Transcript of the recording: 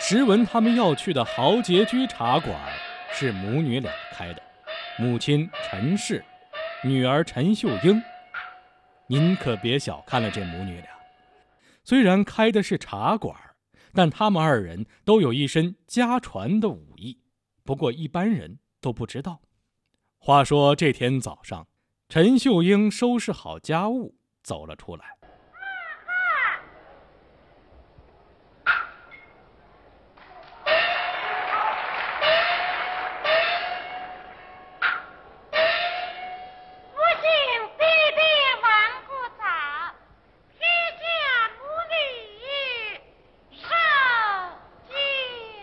实闻他们要去的豪杰居茶馆是母女俩开的，母亲陈氏，女儿陈秀英。您可别小看了这母女俩，虽然开的是茶馆，但他们二人都有一身家传的武艺，不过一般人都不知道。话说这天早上，陈秀英收拾好家务走了出来，